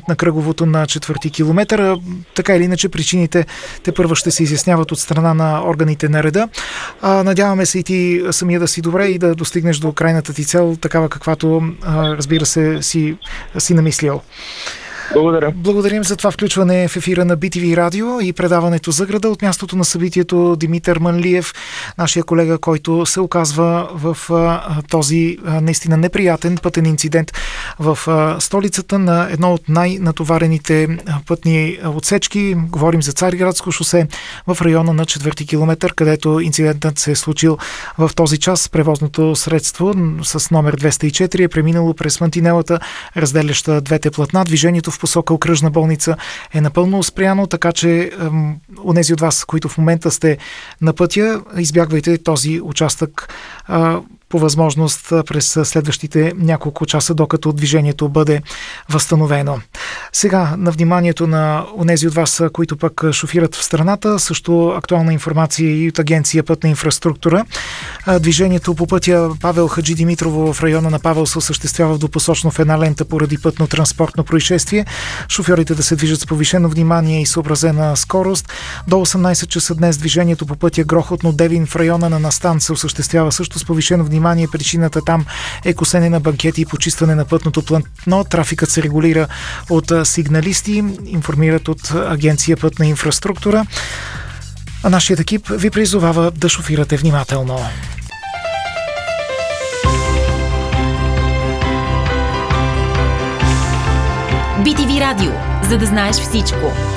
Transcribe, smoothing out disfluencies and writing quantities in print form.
на кръговото на 4-ти километър. Така или иначе причините тепърва ще се изясняват от страна на органите на реда. Надяваме се и ти самия да си добре и да достигнеш до крайната ти цел, такава каквато, разбира се, си намислил. Благодаря. Благодарим за това включване в ефира на BTV Радио и предаването за града. От мястото на събитието Димитър Манлиев, нашия колега, който се оказва в този наистина неприятен пътен инцидент в столицата на едно от най-натоварените пътни отсечки. Говорим за Цариградско шосе в района на 4-ти километър, където инцидентът се е случил в този час. Превозното средство с номер 204 е преминало през мантинелата, разделяща двете платна. Движението в посока окръжна болница е напълно спряно, така че онези от вас, които в момента сте на пътя, избягвайте този участък по възможност през следващите няколко часа, докато движението бъде възстановено. Сега на вниманието на онези от вас, които пък шофират в страната, също актуална информация и от Агенция Пътна инфраструктура. Движението по пътя Павел Хаджи Димитрово в района на Павел се осъществява двупосочно в една лента поради пътно-транспортно происшествие. Шофьорите да се движат с повишено внимание и съобразена скорост. До 18 часа днес движението по пътя Грохотно-Девин в района на Настан се осъществява също с повишено внимание. Причината там е косене на банкети и почистване на пътното платно. Трафикът се регулира от сигналисти, информират от Агенция Пътна инфраструктура. А нашият екип ви призовава да шофирате внимателно. BTV Радио, за да знаеш всичко.